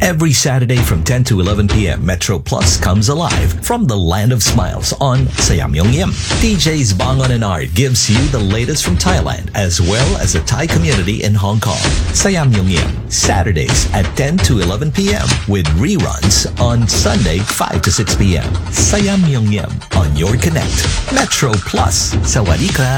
Every Saturday from 10 to 11 p.m., Metro Plus comes alive from the land of smiles on Sayamyongyem. DJs Bangon and Art gives you the latest from Thailand as well as the Thai community in Hong Kong. Sayamyongyem, Saturdays at 10 to 11 p.m. with reruns on Sunday 5 to 6 p.m. Sayamyongyem on your connect. Metro Plus. Sawadee ka.